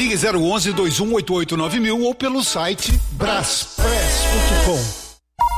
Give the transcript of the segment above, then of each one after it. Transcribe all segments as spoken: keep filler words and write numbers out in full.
Ligue zero onze, dois um oito oito nove mil ou pelo site braspress ponto com.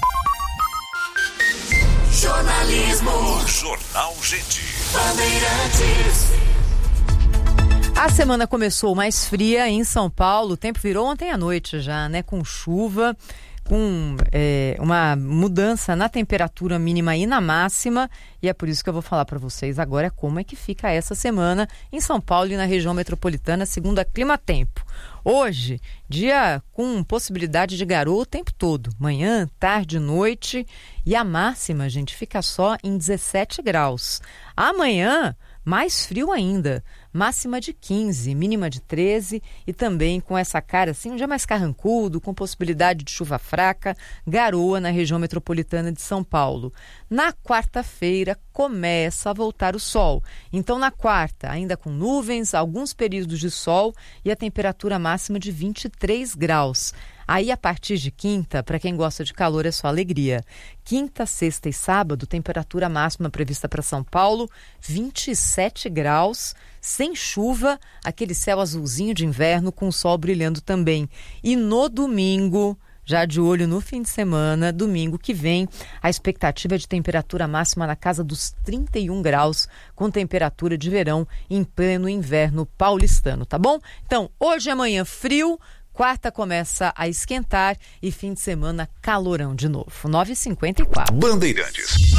Jornalismo. Jornal Gente. Bandeirantes. A semana começou mais fria em São Paulo. O tempo virou ontem à noite já, né? Com chuva, com é, uma mudança na temperatura mínima e na máxima. E é por isso que eu vou falar para vocês agora como é que fica essa semana em São Paulo e na região metropolitana, segundo a Climatempo. Hoje, dia com possibilidade de garoa o tempo todo, manhã, tarde, noite, e a máxima, gente, fica só em dezessete graus. Amanhã, mais frio ainda, máxima de quinze, mínima de treze, e também com essa cara assim, um dia mais carrancudo, com possibilidade de chuva fraca, garoa na região metropolitana de São Paulo. Na quarta-feira começa a voltar o sol. Então na quarta, ainda com nuvens, alguns períodos de sol e a temperatura máxima de vinte e três graus. Aí, a partir de quinta, para quem gosta de calor, é só alegria. Quinta, sexta e sábado, temperatura máxima prevista para São Paulo, vinte e sete graus, sem chuva, aquele céu azulzinho de inverno com o sol brilhando também. E no domingo, já de olho no fim de semana, domingo que vem, a expectativa é de temperatura máxima na casa dos trinta e um graus, com temperatura de verão em pleno inverno paulistano, tá bom? Então, hoje e amanhã frio, quarta começa a esquentar e fim de semana calorão de novo. nove e cinquenta e quatro. Bandeirantes.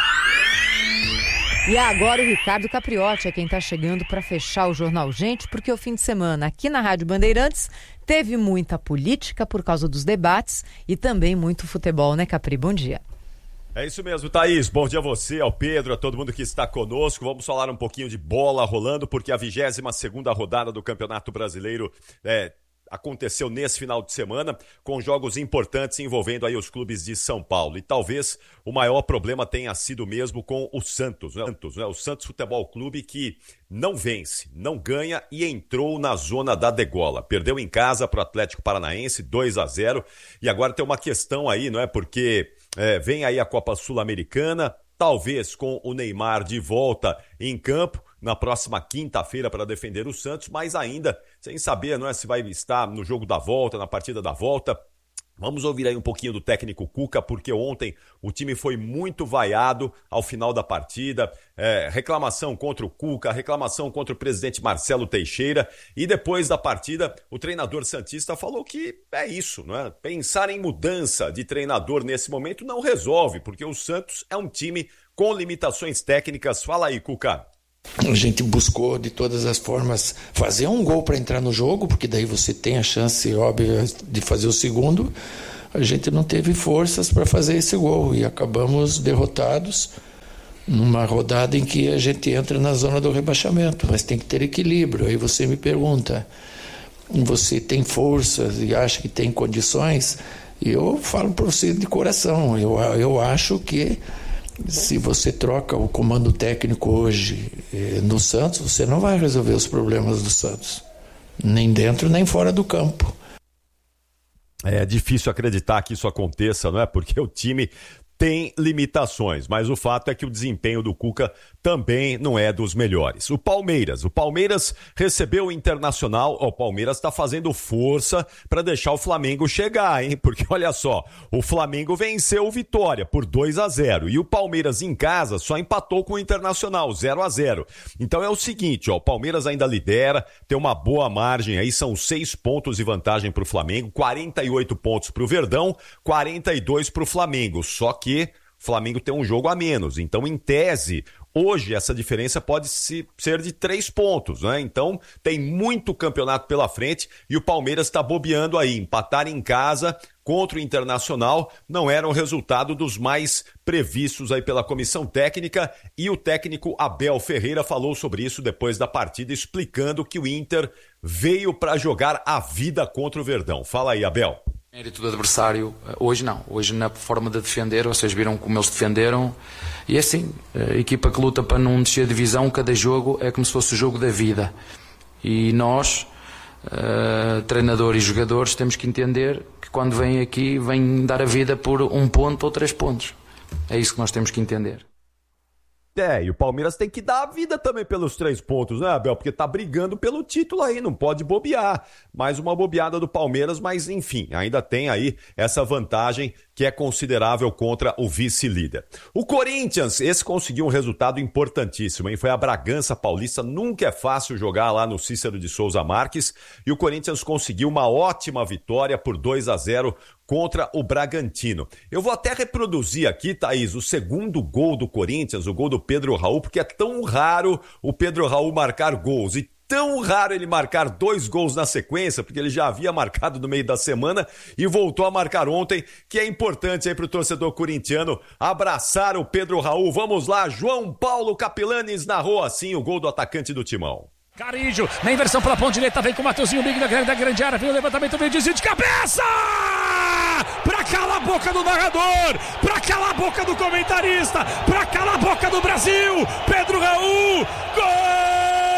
E agora o Ricardo Capriotti é quem está chegando para fechar o Jornal Gente, porque o fim de semana aqui na Rádio Bandeirantes teve muita política por causa dos debates e também muito futebol, né, Capri? Bom dia. É isso mesmo, Thaís. Bom dia a você, ao Pedro, a todo mundo que está conosco. Vamos falar um pouquinho de bola rolando, porque a vigésima segunda rodada do Campeonato Brasileiro é... aconteceu nesse final de semana, com jogos importantes envolvendo aí os clubes de São Paulo. E talvez o maior problema tenha sido mesmo com o Santos, né? O Santos Futebol Clube, que não vence, não ganha e entrou na zona da degola. Perdeu em casa para o Atlético Paranaense, dois a zero. E agora tem uma questão aí, não é? Porque é, vem aí a Copa Sul-Americana, talvez com o Neymar de volta em campo na próxima quinta-feira para defender o Santos, mas ainda sem saber, não é, se vai estar no jogo da volta, na partida da volta. Vamos ouvir aí um pouquinho do técnico Cuca, porque ontem o time foi muito vaiado ao final da partida. É, reclamação contra o Cuca, reclamação contra o presidente Marcelo Teixeira. E depois da partida, o treinador santista falou que é isso, não é? Pensar em mudança de treinador nesse momento não resolve, porque o Santos é um time com limitações técnicas. Fala aí, Cuca. A gente buscou de todas as formas fazer um gol para entrar no jogo, porque daí você tem a chance óbvia de fazer o segundo. A gente não teve forças para fazer esse gol e acabamos derrotados numa rodada em que a gente entra na zona do rebaixamento, mas tem que ter equilíbrio. Aí você me pergunta, você tem forças e acha que tem condições? E eu falo para você de coração, eu, eu acho que se você troca o comando técnico hoje eh, no Santos, você não vai resolver os problemas do Santos, nem dentro nem fora do campo. É difícil acreditar que isso aconteça, não é? Porque o time tem limitações, mas o fato é que o desempenho do Cuca também não é dos melhores. O Palmeiras, o Palmeiras recebeu o Internacional, o Palmeiras está fazendo força para deixar o Flamengo chegar, hein? Porque olha só, o Flamengo venceu o Vitória por dois a zero e o Palmeiras em casa só empatou com o Internacional, zero a zero. Então é o seguinte, ó, o Palmeiras ainda lidera, tem uma boa margem aí, são seis pontos de vantagem para o Flamengo, quarenta e oito pontos para o Verdão, quarenta e dois para o Flamengo, só que o Flamengo tem um jogo a menos, então em tese, hoje essa diferença pode ser de três pontos, né? Então tem muito campeonato pela frente e o Palmeiras está bobeando aí, empatar em casa contra o Internacional não era o resultado dos mais previstos aí pela comissão técnica e o técnico Abel Ferreira falou sobre isso depois da partida, explicando que o Inter veio para jogar a vida contra o Verdão. Fala aí, Abel. Mérito do adversário, hoje não, hoje na forma de defender, vocês viram como eles defenderam, e é assim, a equipa que luta para não descer a divisão, cada jogo é como se fosse o jogo da vida, e nós, uh, treinador e jogadores, temos que entender que quando vêm aqui, vêm dar a vida por um ponto ou três pontos, é isso que nós temos que entender. É, e o Palmeiras tem que dar a vida também pelos três pontos, né, Abel? Porque tá brigando pelo título aí, não pode bobear. Mais uma bobeada do Palmeiras, mas enfim, ainda tem aí essa vantagem que é considerável contra o vice-líder. O Corinthians, esse conseguiu um resultado importantíssimo, hein? Foi a Bragança Paulista, nunca é fácil jogar lá no Cícero de Souza Marques, e o Corinthians conseguiu uma ótima vitória por dois a zero contra o Bragantino. Eu vou até reproduzir aqui, Thaís, o segundo gol do Corinthians, o gol do Pedro Raul, porque é tão raro o Pedro Raul marcar gols e tão raro ele marcar dois gols na sequência, porque ele já havia marcado no meio da semana e voltou a marcar ontem, que é importante aí para o torcedor corintiano abraçar o Pedro Raul. Vamos lá, João Paulo Capilanes narrou assim o gol do atacante do Timão. Carijo, na inversão pela ponta direita, vem com o Mateuzinho Big da grande, da grande área, vem o levantamento, vem o desvio de cabeça! Pra calar a boca do narrador, pra calar a boca do comentarista, pra calar a boca do Brasil, Pedro Raul, gol!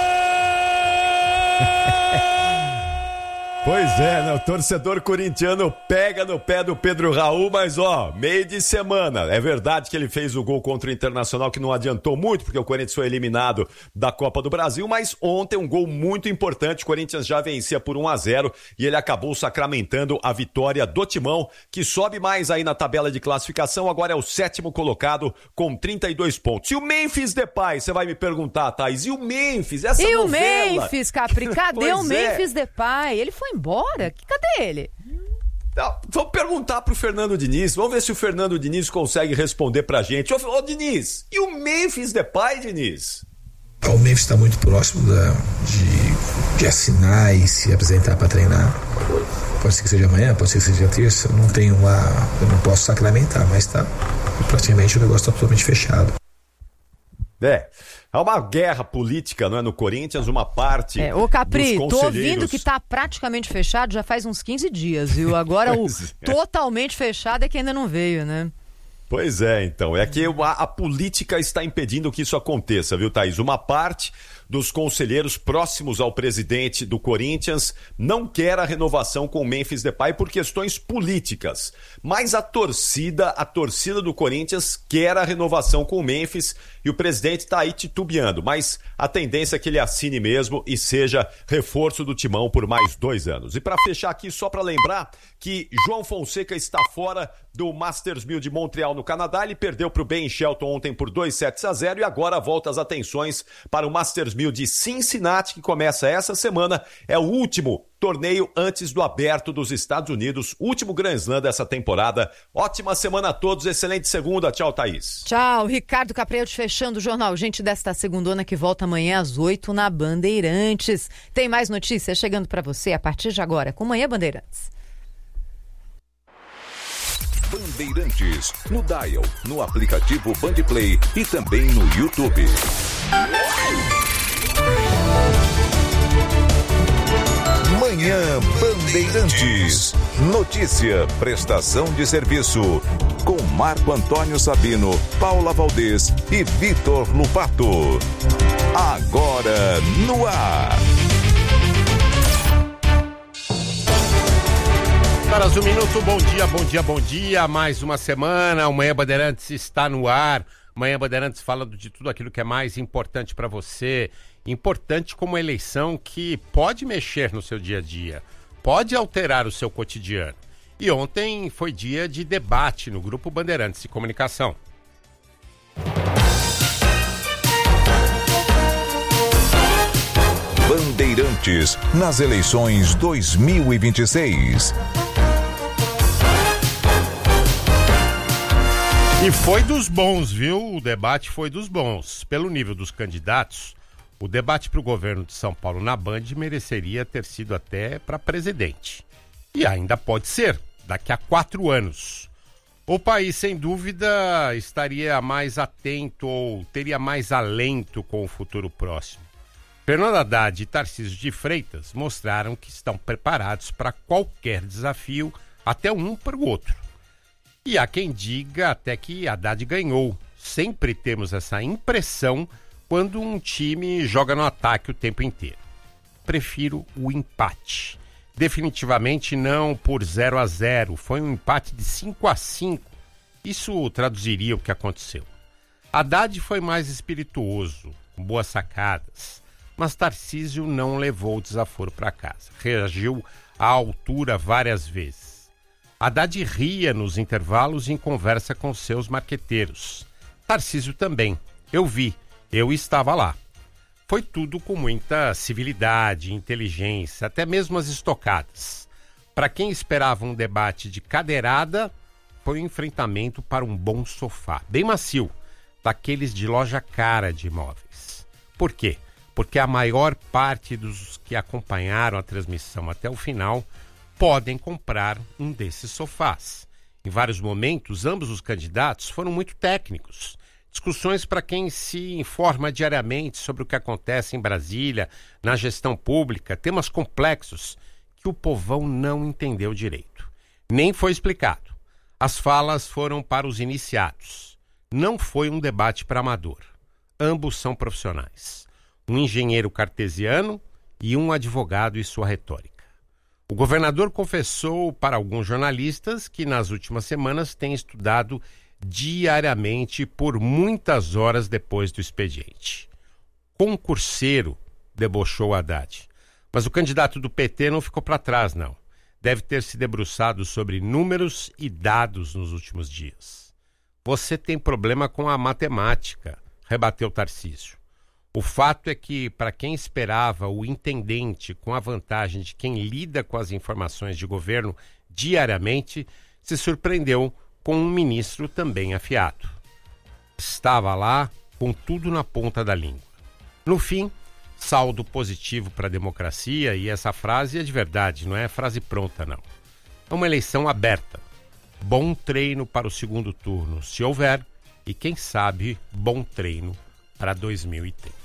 Pois é, né? O torcedor corintiano pega no pé do Pedro Raul, mas ó, meio de semana. É verdade que ele fez o gol contra o Internacional, que não adiantou muito, porque o Corinthians foi eliminado da Copa do Brasil, mas ontem um gol muito importante. O Corinthians já vencia por um a zero e ele acabou sacramentando a vitória do Timão, que sobe mais aí na tabela de classificação, agora é o sétimo colocado com trinta e dois pontos. E o Memphis Depay, você vai me perguntar, Thaís, e o Memphis? Essa e novela? o Memphis, Capri, cadê o Memphis é. Depay? Ele foi embora? Cadê ele? Não, vamos perguntar pro Fernando Diniz. Vamos ver se o Fernando Diniz consegue responder pra gente. Ô, ô Diniz, e o Memphis Depay, Diniz? O Memphis está muito próximo da, de, de assinar e se apresentar para treinar. Pode ser que seja amanhã, pode ser que seja terça. Eu não tenho uma, eu não posso sacramentar, mas tá praticamente o negócio está totalmente fechado. É, há uma guerra política, não é, no Corinthians, uma parte é, ô Capri, dos tô ouvindo que tá praticamente fechado já faz uns quinze dias, viu? Agora o é. totalmente fechado é que ainda não veio, né? Pois é, então, é que a, a política está impedindo que isso aconteça, viu, Thaís? Uma parte dos conselheiros próximos ao presidente do Corinthians não quer a renovação com o Memphis Depay por questões políticas. Mas a torcida, a torcida do Corinthians quer a renovação com o Memphis e o presidente está aí titubeando. Mas a tendência é que ele assine mesmo e seja reforço do Timão por mais dois anos. E para fechar aqui, só para lembrar que João Fonseca está fora do Masters mil de Montreal no Canadá. Ele perdeu para o Ben Shelton ontem por dois sets a zero e agora volta as atenções para o Masters mil de Cincinnati, que começa essa semana. É o último torneio antes do Aberto dos Estados Unidos, último Grand Slam dessa temporada. Ótima semana a todos, excelente segunda. Tchau, Thaís. Tchau, Ricardo Capriotti fechando o Jornal Gente desta segundona que volta amanhã às oito na Bandeirantes. Tem mais notícias chegando para você a partir de agora com Manhã Bandeirantes. Bandeirantes, no Dial, no aplicativo Bandplay e também no YouTube. Manhã Bandeirantes. Notícia, prestação de serviço. Com Marco Antônio Sabino, Paula Valdez e Vitor Lupato. Agora no ar. Caras, um minuto, bom dia, bom dia, bom dia. Mais uma semana, o Manhã Bandeirantes está no ar. Manhã Bandeirantes falando de tudo aquilo que é mais importante para você. Importante como a eleição que pode mexer no seu dia a dia, pode alterar o seu cotidiano. E ontem foi dia de debate no Grupo Bandeirantes de Comunicação. Bandeirantes nas eleições dois mil e vinte e seis. E foi dos bons, viu? O debate foi dos bons. Pelo nível dos candidatos, o debate para o governo de São Paulo na Band mereceria ter sido até para presidente. E ainda pode ser, daqui a quatro anos. O país, sem dúvida, estaria mais atento ou teria mais alento com o futuro próximo. Fernando Haddad e Tarcísio de Freitas mostraram que estão preparados para qualquer desafio, até um para o outro. E há quem diga até que Haddad ganhou. Sempre temos essa impressão quando um time joga no ataque o tempo inteiro. Prefiro o empate. Definitivamente não por zero a zero. Foi um empate de cinco a cinco. Isso traduziria o que aconteceu. Haddad foi mais espirituoso, com boas sacadas, mas Tarcísio não levou o desaforo para casa. Reagiu à altura várias vezes. Haddad ria nos intervalos em conversa com seus marqueteiros. Tarcísio também. Eu vi, eu estava lá. Foi tudo com muita civilidade, inteligência, até mesmo as estocadas. Para quem esperava um debate de cadeirada, foi um enfrentamento para um bom sofá, bem macio, daqueles de loja cara de imóveis. Por quê? Porque a maior parte dos que acompanharam a transmissão até o final podem comprar um desses sofás. Em vários momentos, ambos os candidatos foram muito técnicos. Discussões para quem se informa diariamente sobre o que acontece em Brasília, na gestão pública, temas complexos que o povão não entendeu direito. Nem foi explicado. As falas foram para os iniciados. Não foi um debate para amador. Ambos são profissionais. Um engenheiro cartesiano e um advogado e sua retórica. O governador confessou para alguns jornalistas que nas últimas semanas tem estudado diariamente por muitas horas depois do expediente. Concurseiro, debochou Haddad. Mas o candidato do P T não ficou para trás, não. Deve ter se debruçado sobre números e dados nos últimos dias. Você tem problema com a matemática, rebateu Tarcísio. O fato é que, para quem esperava o intendente com a vantagem de quem lida com as informações de governo diariamente, se surpreendeu com um ministro também afiado. Estava lá com tudo na ponta da língua. No fim, saldo positivo para a democracia, e essa frase é de verdade, não é frase pronta, não. É uma eleição aberta. Bom treino para o segundo turno, se houver, e quem sabe, bom treino para dois mil e trinta.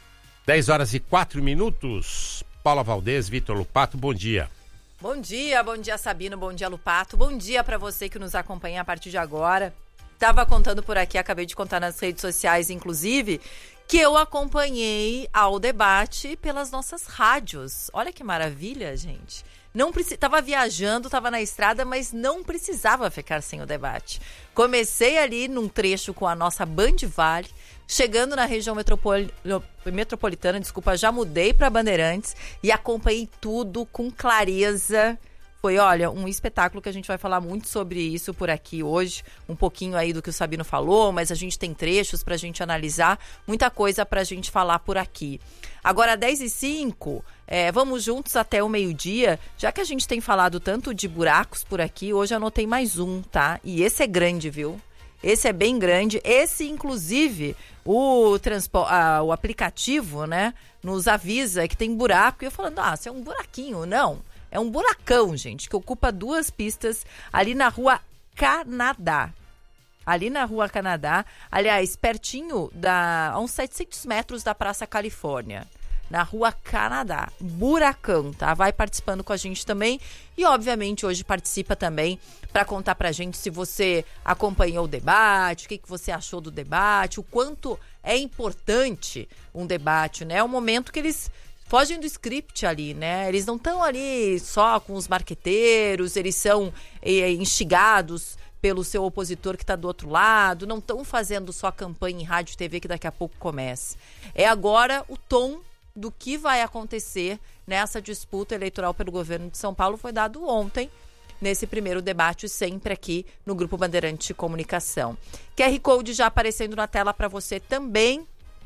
dez horas e quatro minutos. Paula Valdez, Vitor Lupato, bom dia. Bom dia, bom dia Sabino, bom dia Lupato, bom dia para você que nos acompanha a partir de agora. Tava contando por aqui, acabei de contar nas redes sociais, inclusive, que eu acompanhei ao debate pelas nossas rádios. Olha que maravilha, gente. Não preci... Tava viajando, tava na estrada, mas não precisava ficar sem o debate. Comecei ali num trecho com a nossa Band Vale, chegando na região metropol... metropolitana, desculpa, já mudei para Bandeirantes e acompanhei tudo com clareza. Foi, olha, um espetáculo que a gente vai falar muito sobre isso por aqui hoje. Um pouquinho aí do que o Sabino falou, mas a gente tem trechos pra gente analisar. Muita coisa pra gente falar por aqui. Agora, dez e cinco, é, vamos juntos até o meio-dia. Já que a gente tem falado tanto de buracos por aqui, hoje anotei mais um, tá? E esse é grande, viu? Esse é bem grande. Esse, inclusive, o, transpo- ah, o aplicativo, né, nos avisa que tem buraco. E eu falando, ah, isso é um buraquinho. Não. É um buracão, gente, que ocupa duas pistas ali na Rua Canadá. Ali na Rua Canadá, aliás, pertinho, da, a uns setecentos metros da Praça Califórnia. Na Rua Canadá. Buracão, tá? Vai participando com a gente também. E, obviamente, hoje participa também para contar pra gente se você acompanhou o debate, o que, que você achou do debate, o quanto é importante um debate, né? É um momento que eles fogem do script ali, né? Eles não estão ali só com os marqueteiros, eles são é, instigados pelo seu opositor que está do outro lado, não estão fazendo só campanha em rádio e T V que daqui a pouco começa. É agora o tom do que vai acontecer nessa disputa eleitoral pelo governo de São Paulo foi dado ontem, nesse primeiro debate, sempre aqui no Grupo Bandeirante de Comunicação. Q R Code já aparecendo na tela para você também.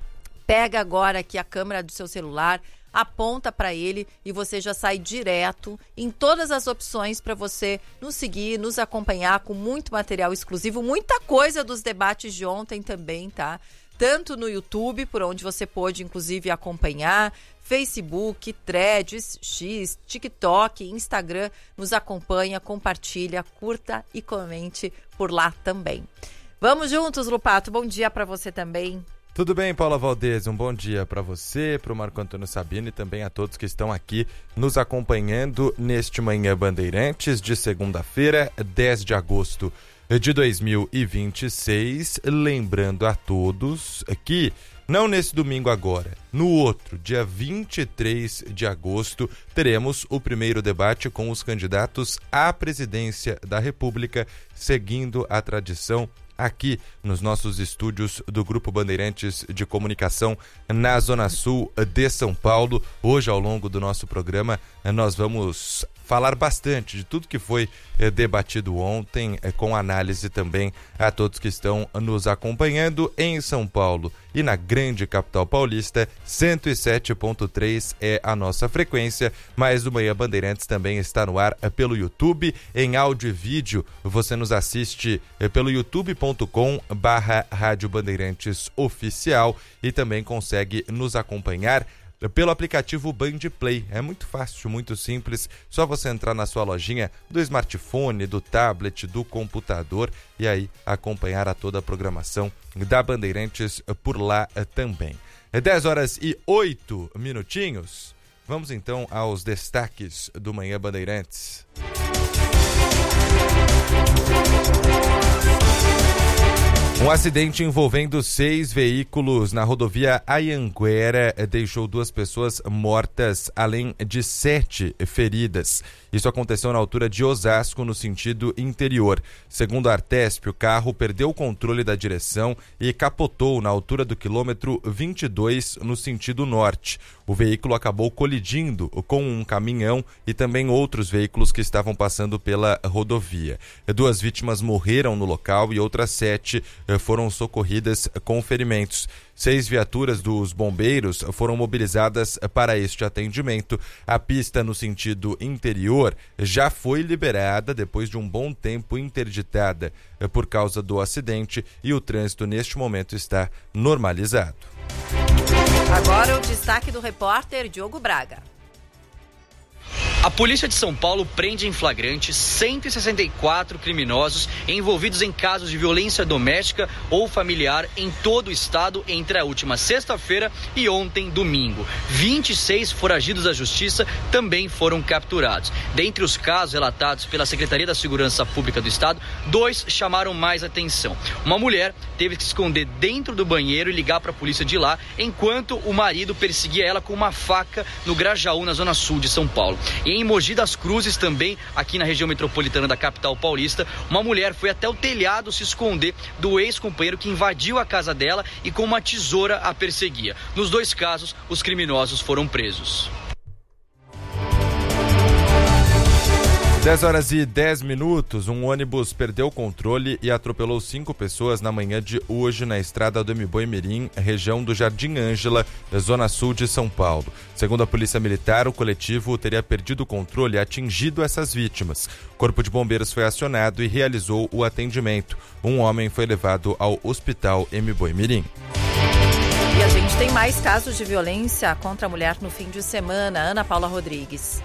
Pega agora aqui a câmera do seu celular, aponta para ele e você já sai direto em todas as opções para você nos seguir, nos acompanhar com muito material exclusivo, muita coisa dos debates de ontem também, tá? Tanto no YouTube, por onde você pôde inclusive acompanhar, Facebook, Threads, X, TikTok, Instagram, nos acompanha, compartilha, curta e comente por lá também. Vamos juntos, Lupato, bom dia para você também. Tudo bem, Paula Valdez? Um bom dia para você, para o Marco Antônio Sabino e também a todos que estão aqui nos acompanhando neste Manhã Bandeirantes de segunda-feira, dez de agosto de dois mil e vinte e seis. Lembrando a todos que, não nesse domingo agora, no outro, dia vinte e três de agosto, teremos o primeiro debate com os candidatos à presidência da República, seguindo a tradição aqui nos nossos estúdios do Grupo Bandeirantes de Comunicação na Zona Sul de São Paulo. Hoje, ao longo do nosso programa, nós vamos falar bastante de tudo que foi eh, debatido ontem, eh, com análise também a todos que estão nos acompanhando em São Paulo e na grande capital paulista. Cento e sete ponto três é a nossa frequência, mas o Manhã Bandeirantes também está no ar eh, pelo YouTube, em áudio e vídeo. Você nos assiste eh, pelo youtube ponto com barra Rádio Bandeirantes Oficial e também consegue nos acompanhar pelo aplicativo Band Play. É muito fácil, muito simples, só você entrar na sua lojinha do smartphone, do tablet, do computador e aí acompanhar a toda a programação da Bandeirantes por lá também. É dez horas e oito minutinhos. Vamos então aos destaques do Manhã Bandeirantes. Um acidente envolvendo seis veículos na rodovia Anhanguera deixou duas pessoas mortas, além de sete feridas. Isso aconteceu na altura de Osasco, no sentido interior. Segundo a Artesp, o carro perdeu o controle da direção e capotou na altura do quilômetro vinte e dois, no sentido norte. O veículo acabou colidindo com um caminhão e também outros veículos que estavam passando pela rodovia. Duas vítimas morreram no local e outras sete foram socorridas com ferimentos. Seis viaturas dos bombeiros foram mobilizadas para este atendimento. A pista no sentido interior já foi liberada depois de um bom tempo interditada por causa do acidente e o trânsito neste momento está normalizado. Agora o destaque do repórter Diogo Braga. A polícia de São Paulo prende em flagrante cento e sessenta e quatro criminosos envolvidos em casos de violência doméstica ou familiar em todo o estado entre a última sexta-feira e ontem, domingo. vinte e seis foragidos da justiça também foram capturados. Dentre os casos relatados pela Secretaria da Segurança Pública do Estado, dois chamaram mais atenção. Uma mulher teve que se esconder dentro do banheiro e ligar para a polícia de lá, enquanto o marido perseguia ela com uma faca no Grajaú, na zona sul de São Paulo. E em Mogi das Cruzes, também aqui na região metropolitana da capital paulista, uma mulher foi até o telhado se esconder do ex-companheiro que invadiu a casa dela e com uma tesoura a perseguia. Nos dois casos, os criminosos foram presos. dez horas e dez minutos, um ônibus perdeu o controle e atropelou cinco pessoas na manhã de hoje na estrada do Boi-Mirim, região do Jardim Ângela, zona sul de São Paulo. Segundo a Polícia Militar, o coletivo teria perdido o controle e atingido essas vítimas. O Corpo de Bombeiros foi acionado e realizou o atendimento. Um homem foi levado ao Hospital Boi-Mirim. E a gente tem mais casos de violência contra a mulher no fim de semana. Ana Paula Rodrigues.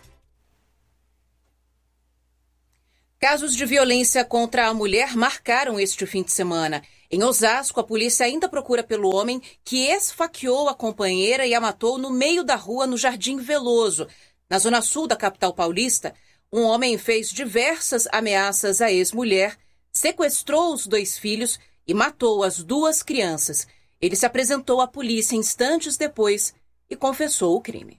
Casos de violência contra a mulher marcaram este fim de semana. Em Osasco, a polícia ainda procura pelo homem que esfaqueou a companheira e a matou no meio da rua no Jardim Veloso. Na zona sul da capital paulista, um homem fez diversas ameaças à ex-mulher, sequestrou os dois filhos e matou as duas crianças. Ele se apresentou à polícia instantes depois e confessou o crime.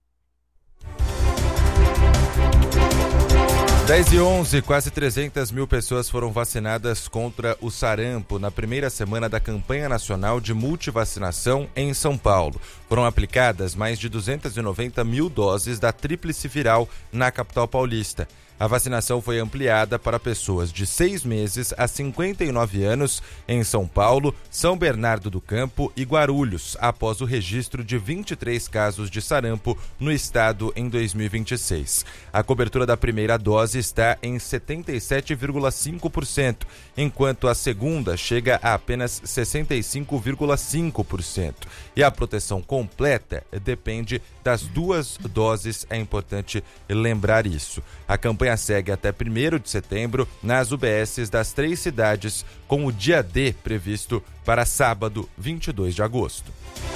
dez e onze, quase trezentas mil pessoas foram vacinadas contra o sarampo na primeira semana da campanha nacional de multivacinação em São Paulo. Foram aplicadas mais de duzentas e noventa mil doses da tríplice viral na capital paulista. A vacinação foi ampliada para pessoas de seis meses a cinquenta e nove anos em São Paulo, São Bernardo do Campo e Guarulhos, após o registro de vinte e três casos de sarampo no estado em dois mil e vinte e seis. A cobertura da primeira dose está em setenta e sete vírgula cinco por cento, enquanto a segunda chega a apenas sessenta e cinco vírgula cinco por cento. E a proteção completa depende das duas doses, é importante lembrar isso. A campanha segue até primeiro de setembro nas U B Ss das três cidades, com o dia D previsto para sábado, vinte e dois de agosto.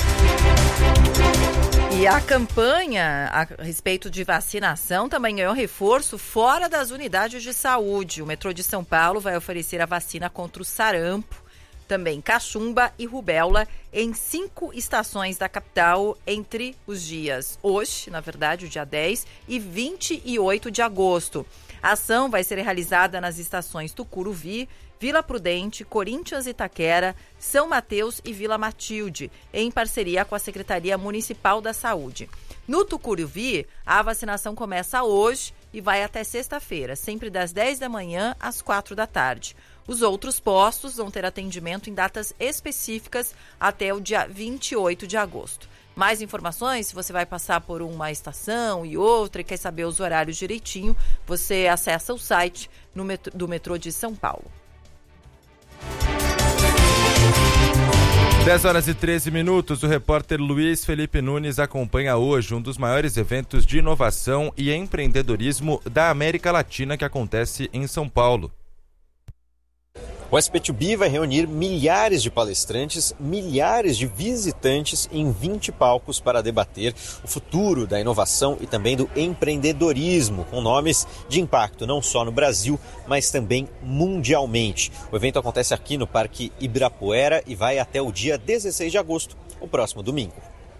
E a campanha a respeito de vacinação também ganhou reforço fora das unidades de saúde. O metrô de São Paulo vai oferecer a vacina contra o sarampo, também cachumba e rubéola em cinco estações da capital entre os dias hoje, na verdade, o dia dez e vinte e oito de agosto. A ação vai ser realizada nas estações Tucuruvi, Vila Prudente, Corinthians Itaquera, São Mateus e Vila Matilde, em parceria com a Secretaria Municipal da Saúde. No Tucuruvi, a vacinação começa hoje e vai até sexta-feira, sempre das dez da manhã às quatro da tarde. Os outros postos vão ter atendimento em datas específicas até o dia vinte e oito de agosto. Mais informações, se você vai passar por uma estação e outra e quer saber os horários direitinho, você acessa o site no metro, do metrô de São Paulo. dez horas e treze minutos, o repórter Luiz Felipe Nunes acompanha hoje um dos maiores eventos de inovação e empreendedorismo da América Latina que acontece em São Paulo. O S P dois B vai reunir milhares de palestrantes, milhares de visitantes em vinte palcos para debater o futuro da inovação e também do empreendedorismo, com nomes de impacto não só no Brasil, mas também mundialmente. O evento acontece aqui no Parque Ibirapuera e vai até o dia dezesseis de agosto, o próximo domingo.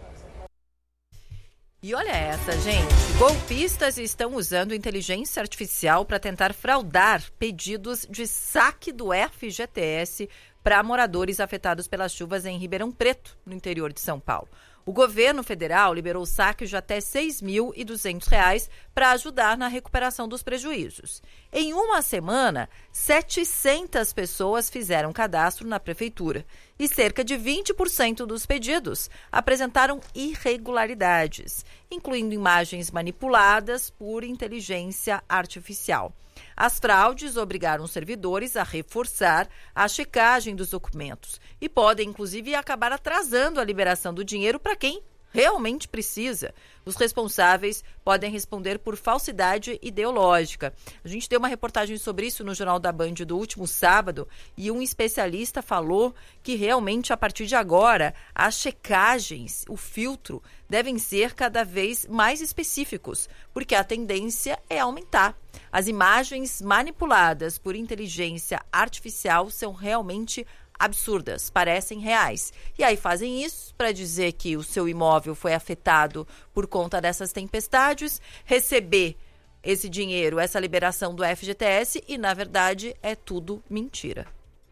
E olha essa, gente. Golpistas estão usando inteligência artificial para tentar fraudar pedidos de saque do F G T S para moradores afetados pelas chuvas em Ribeirão Preto, no interior de São Paulo. O governo federal liberou saques de até seis mil e duzentos reais para ajudar na recuperação dos prejuízos. Em uma semana, setecentas pessoas fizeram cadastro na prefeitura e cerca de vinte por cento dos pedidos apresentaram irregularidades, incluindo imagens manipuladas por inteligência artificial. As fraudes obrigaram os servidores a reforçar a checagem dos documentos e podem, inclusive, acabar atrasando a liberação do dinheiro para quem realmente precisa. Os responsáveis podem responder por falsidade ideológica. A gente deu uma reportagem sobre isso no Jornal da Band do último sábado e um especialista falou que realmente, a partir de agora, as checagens, o filtro, devem ser cada vez mais específicos, porque a tendência é aumentar. As imagens manipuladas por inteligência artificial são realmente absurdas, parecem reais. E aí fazem isso para dizer que o seu imóvel foi afetado por conta dessas tempestades, receber esse dinheiro, essa liberação do F G T S e, na verdade, é tudo mentira.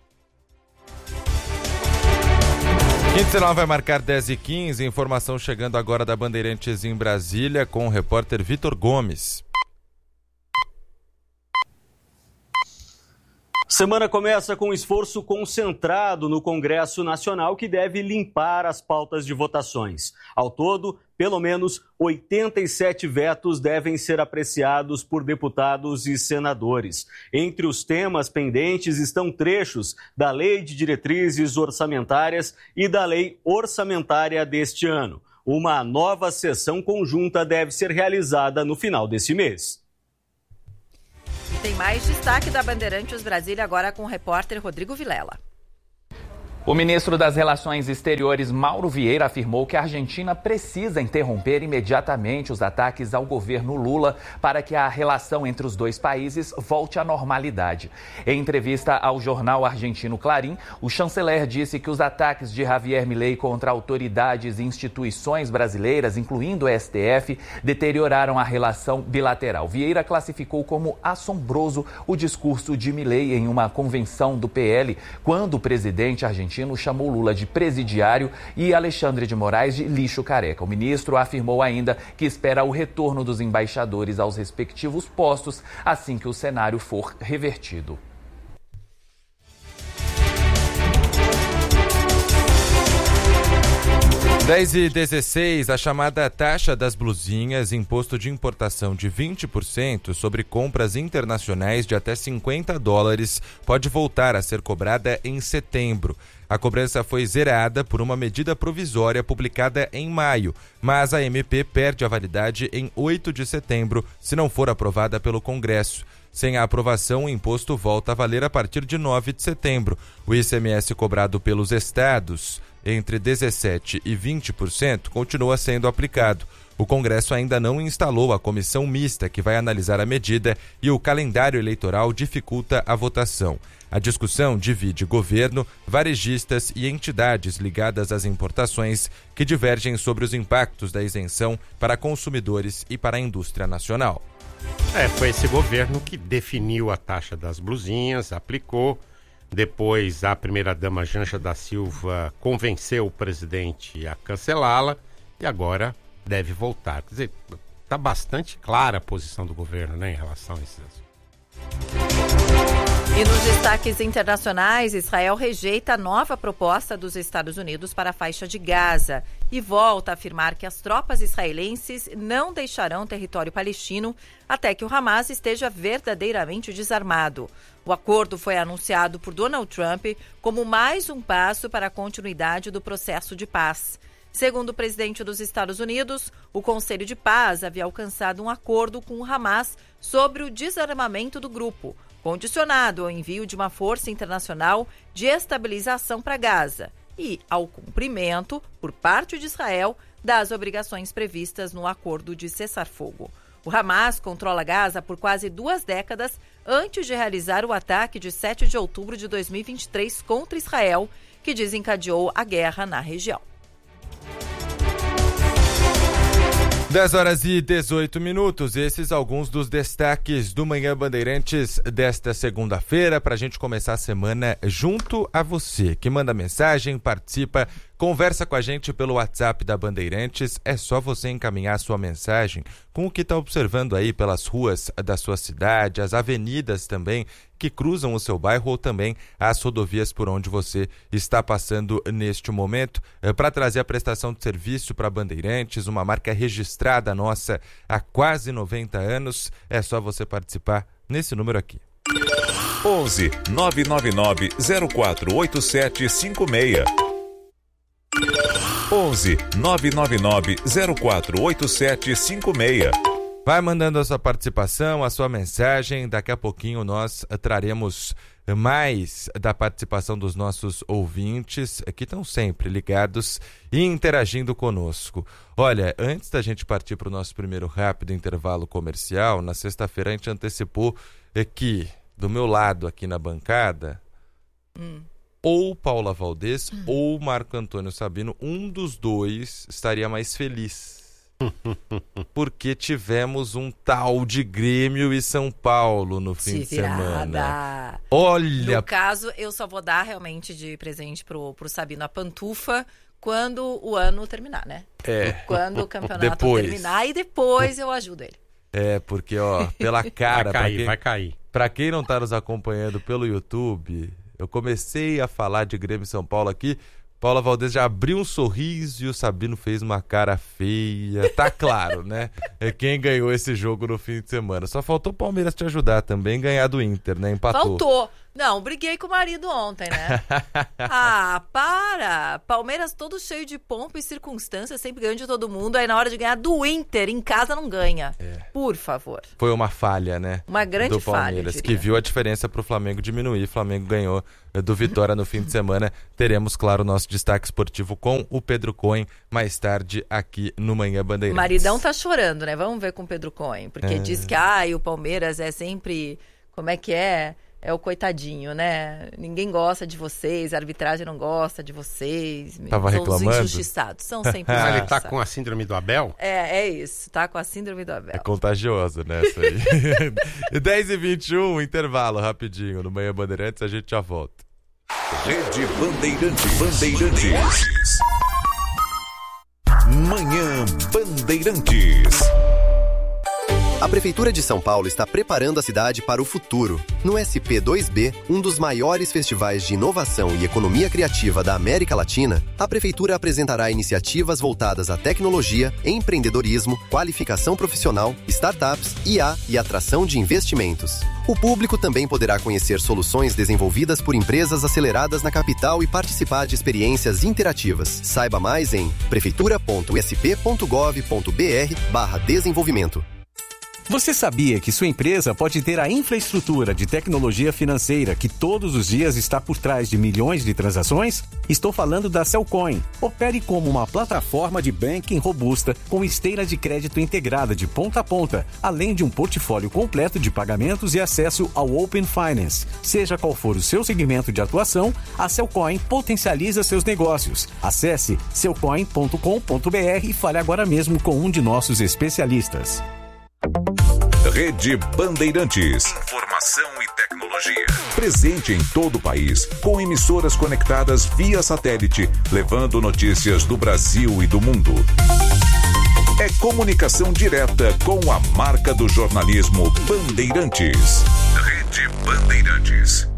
Quinta vai marcar dez e quinze, informação chegando agora da Bandeirantes em Brasília com o repórter Vitor Gomes. Semana começa com um esforço concentrado no Congresso Nacional que deve limpar as pautas de votações. Ao todo, pelo menos oitenta e sete vetos devem ser apreciados por deputados e senadores. Entre os temas pendentes estão trechos da Lei de Diretrizes Orçamentárias e da Lei Orçamentária deste ano. Uma nova sessão conjunta deve ser realizada no final desse mês. Tem mais destaque da Bandeirantes Brasília agora com o repórter Rodrigo Vilela. O ministro das Relações Exteriores, Mauro Vieira, afirmou que a Argentina precisa interromper imediatamente os ataques ao governo Lula para que a relação entre os dois países volte à normalidade. Em entrevista ao jornal argentino Clarín, o chanceler disse que os ataques de Javier Milei contra autoridades e instituições brasileiras, incluindo o S T F, deterioraram a relação bilateral. Vieira classificou como assombroso o discurso de Milei em uma convenção do P L, quando o presidente argentino chamou Lula de presidiário e Alexandre de Moraes de lixo careca. O ministro afirmou ainda que espera o retorno dos embaixadores aos respectivos postos assim que o cenário for revertido. dez e dezesseis, a chamada taxa das blusinhas, imposto de importação de vinte por cento sobre compras internacionais de até cinquenta dólares, pode voltar a ser cobrada em setembro. A cobrança foi zerada por uma medida provisória publicada em maio, mas a M P perde a validade em oito de setembro, se não for aprovada pelo Congresso. Sem a aprovação, o imposto volta a valer a partir de nove de setembro. O I C M S cobrado pelos estados, entre dezessete por cento e vinte por cento, continua sendo aplicado. O Congresso ainda não instalou a comissão mista que vai analisar a medida e o calendário eleitoral dificulta a votação. A discussão divide governo, varejistas e entidades ligadas às importações que divergem sobre os impactos da isenção para consumidores e para a indústria nacional. É, foi esse governo que definiu a taxa das blusinhas, aplicou, Depois, a primeira-dama Janja da Silva convenceu o presidente a cancelá-la e agora deve voltar. Quer dizer, está bastante clara a posição do governo, né, em relação a esses assuntos. E nos destaques internacionais, Israel rejeita a nova proposta dos Estados Unidos para a faixa de Gaza e volta a afirmar que as tropas israelenses não deixarão território palestino até que o Hamas esteja verdadeiramente desarmado. O acordo foi anunciado por Donald Trump como mais um passo para a continuidade do processo de paz. Segundo o presidente dos Estados Unidos, o Conselho de Paz havia alcançado um acordo com o Hamas sobre o desarmamento do grupo, condicionado ao envio de uma força internacional de estabilização para Gaza e ao cumprimento, por parte de Israel, das obrigações previstas no acordo de cessar-fogo. O Hamas controla Gaza por quase duas décadas antes de realizar o ataque de sete de outubro de dois mil e vinte e três contra Israel, que desencadeou a guerra na região. dez horas e dezoito minutos, esses alguns dos destaques do Manhã Bandeirantes desta segunda-feira, para a gente começar a semana junto a você, que manda mensagem, participa, conversa com a gente pelo WhatsApp da Bandeirantes. É só você encaminhar a sua mensagem com o que está observando aí pelas ruas da sua cidade, as avenidas também que cruzam o seu bairro ou também as rodovias por onde você está passando neste momento, é, para trazer a prestação de serviço para Bandeirantes, uma marca registrada nossa há quase noventa anos. É só você participar nesse número aqui. onze nove nove nove zero quatro oito sete cinco seis. onze nove nove nove zero quatro oito sete cinco seis. Vai mandando a sua participação, a sua mensagem. Daqui a pouquinho nós traremos mais da participação dos nossos ouvintes, que estão sempre ligados e interagindo conosco. Olha, antes da gente partir para o nosso primeiro rápido intervalo comercial, na sexta-feira a gente antecipou que, do meu lado aqui na bancada, hum. ou Paula Valdez hum. ou Marco Antônio Sabino, um dos dois estaria mais feliz. Porque tivemos um tal de Grêmio e São Paulo no fim Se de semana. Olha! No caso, eu só vou dar realmente de presente pro, pro Sabino a pantufa quando o ano terminar, né? É. Quando o campeonato depois. terminar e depois eu ajudo ele. É, porque, ó, pela cara... Vai cair, quem, vai cair. Pra quem não tá nos acompanhando pelo YouTube, eu comecei a falar de Grêmio e São Paulo aqui... Paula Valdez já abriu um sorriso e o Sabino fez uma cara feia. Tá claro, né? É quem ganhou esse jogo no fim de semana. Só faltou o Palmeiras te ajudar também, ganhar do Inter, né? Empatou. Faltou. Não, briguei com o marido ontem, né? Ah, para! Palmeiras todo cheio de pompa e circunstância, sempre ganhando de todo mundo. Aí na hora de ganhar do Inter, em casa não ganha. É. Por favor. Foi uma falha, né? Uma grande do Palmeiras, falha, que viu a diferença pro Flamengo diminuir. O Flamengo ganhou do Vitória no fim de semana. Teremos, claro, o nosso destaque esportivo com o Pedro Cohen mais tarde aqui no Manhã Bandeirantes. O maridão tá chorando, né? Vamos ver com o Pedro Cohen. Porque é. diz que ah, o Palmeiras é sempre... Como é que é? É o coitadinho, né? Ninguém gosta de vocês, a arbitragem não gosta de vocês. Tava são reclamando? Os injustiçados, são sempre ah, injustiçados. Ele tá com a síndrome do Abel? É, é isso, tá com a síndrome do Abel. É contagioso, né, isso aí. dez e vinte e um, intervalo rapidinho no Manhã Bandeirantes, a gente já volta. Rede Bandeirantes. Bandeirantes. Manhã Bandeirantes. A Prefeitura de São Paulo está preparando a cidade para o futuro. No S P dois B, um dos maiores festivais de inovação e economia criativa da América Latina, a Prefeitura apresentará iniciativas voltadas à tecnologia, empreendedorismo, qualificação profissional, startups, I A e atração de investimentos. O público também poderá conhecer soluções desenvolvidas por empresas aceleradas na capital e participar de experiências interativas. Saiba mais em prefeitura ponto s p ponto gov ponto b r barra desenvolvimento. Você sabia que sua empresa pode ter a infraestrutura de tecnologia financeira que todos os dias está por trás de milhões de transações? Estou falando da Cellcoin. Opere como uma plataforma de banking robusta com esteira de crédito integrada de ponta a ponta, além de um portfólio completo de pagamentos e acesso ao Open Finance. Seja qual for o seu segmento de atuação, a Cellcoin potencializa seus negócios. Acesse cellcoin ponto com ponto b r e fale agora mesmo com um de nossos especialistas. Rede Bandeirantes. Informação e tecnologia. tecnologia. Presente em todo o país, com emissoras conectadas via satélite, levando notícias do Brasil e do mundo. É comunicação direta com a marca do jornalismo Bandeirantes.